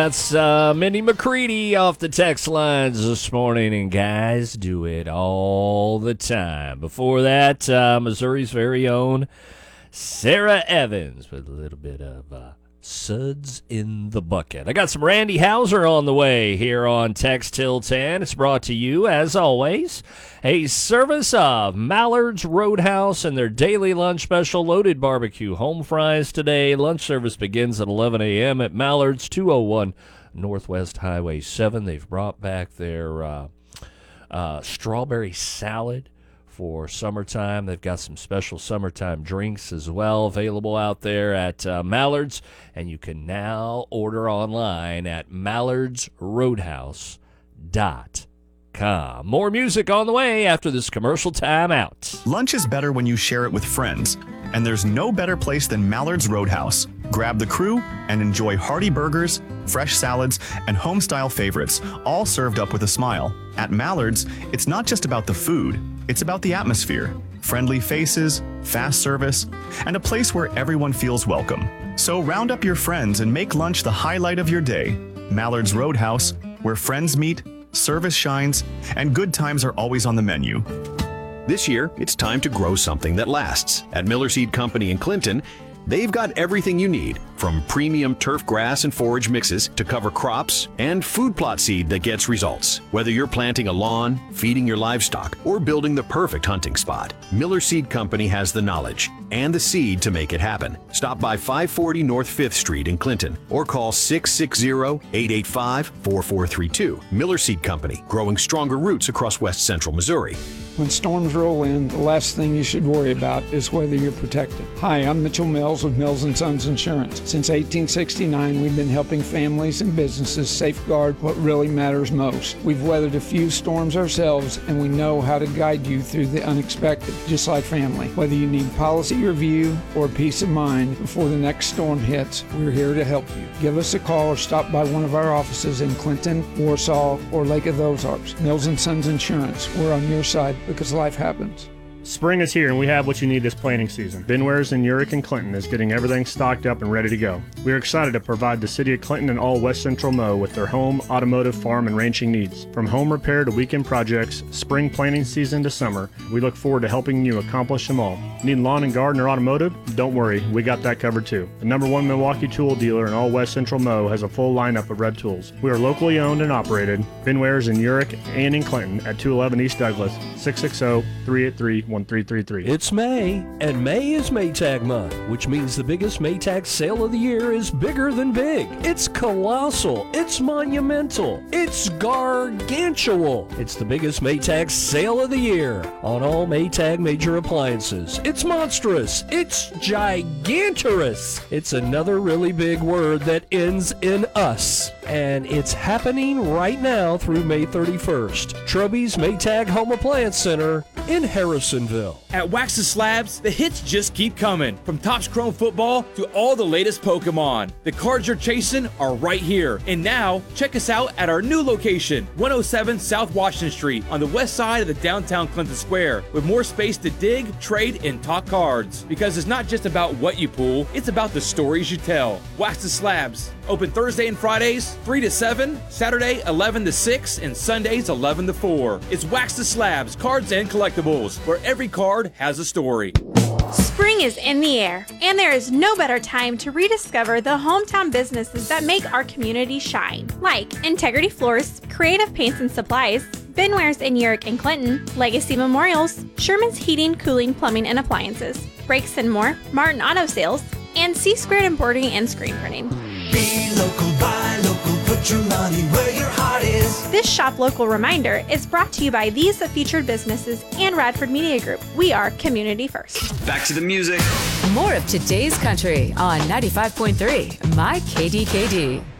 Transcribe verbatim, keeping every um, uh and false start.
That's uh, Mindy McCready off the text lines this morning, and guys do it all the time. Before that, uh, Missouri's very own Sarah Evans with a little bit of uh, Suds in the Bucket. I got some Randy Hauser on the way here on Text Till ten. It's brought to you, as always, a service of Mallard's Roadhouse and their daily lunch special, loaded barbecue home fries today. Lunch service begins at eleven a.m. at Mallard's, two oh one Northwest Highway seven. They've brought back their uh, uh, strawberry salad for summertime. They've got some special summertime drinks as well available out there at uh, Mallard's, and you can now order online at mallards roadhouse dot com. More music on the way after this commercial time out. Lunch is better when you share it with friends, and there's no better place than Mallard's Roadhouse. Grab the crew and enjoy hearty burgers, fresh salads, and home-style favorites, all served up with a smile. At Mallard's, it's not just about the food, it's about the atmosphere. Friendly faces, fast service, and a place where everyone feels welcome. So round up your friends and make lunch the highlight of your day. Mallard's Roadhouse, where friends meet, service shines, and good times are always on the menu. This year, it's time to grow something that lasts. At Miller Seed Company in Clinton, they've got everything you need, from premium turf grass and forage mixes to cover crops and food plot seed that gets results. Whether you're planting a lawn, feeding your livestock, or building the perfect hunting spot, Miller Seed Company has the knowledge and the seed to make it happen. Stop by five forty North fifth Street in Clinton or call six six zero, eight eight five, four four three two. Miller Seed Company, growing stronger roots across west central Missouri. When storms roll in, the last thing you should worry about is whether you're protected. Hi, I'm Mitchell Mills with Mills and Sons Insurance. Since eighteen sixty-nine, we've been helping families and businesses safeguard what really matters most. We've weathered a few storms ourselves, and we know how to guide you through the unexpected, just like family. Whether you need policy review or peace of mind before the next storm hits, we're here to help you. Give us a call or stop by one of our offices in Clinton, Warsaw, or Lake of the Ozarks. Mills and Sons Insurance, we're on your side because life happens. Spring is here and we have what you need this planting season. Benwares in Urick and Clinton is getting everything stocked up and ready to go. We are excited to provide the City of Clinton and all West Central Mo with their home, automotive, farm, and ranching needs. From home repair to weekend projects, spring planting season to summer, we look forward to helping you accomplish them all. Need lawn and garden or automotive? Don't worry, we got that covered too. The number one Milwaukee tool dealer in all West Central Mo has a full lineup of red tools. We are locally owned and operated. Benwares in Urick and in Clinton at two eleven East Douglas, six six zero, three eight three, one three three three. It's May, and May is Maytag month, which means the biggest Maytag sale of the year is bigger than big. It's colossal. It's monumental. It's gargantual. It's the biggest Maytag sale of the year on all Maytag major appliances. It's monstrous. It's gigantorous. It's another really big word that ends in us. And it's happening right now through May thirty-first. Trubby's Maytag Home Appliance Center in Harrisonville. At Wax's Slabs, the hits just keep coming. From Topps Chrome Football to all the latest Pokemon. The cards you're chasing are right here. And now, check us out at our new location, one oh seven South Washington Street on the west side of the downtown Clinton Square, with more space to dig, trade, and talk cards. Because it's not just about what you pull, it's about the stories you tell. Wax's Slabs, open Thursday and Fridays, three to seven, Saturday, eleven to six, and Sundays, eleven to four. It's Wax's Slabs, cards and collectibles, where every card has a story. Spring is in the air, and there is no better time to rediscover the hometown businesses that make our community shine, like Integrity Floors, Creative Paints and Supplies, Benwares in Urick and Clinton, Legacy Memorials, Sherman's Heating, Cooling, Plumbing, and Appliances, Brakes and More, Martin Auto Sales, and C Squared Embroidering and Screen Printing. Be local, buy local, put your money where your heart is. This Shop Local reminder is brought to you by these featured businesses and Radford Media Group. We are community first. Back to the music. More of today's country on ninety-five point three, My K D K D.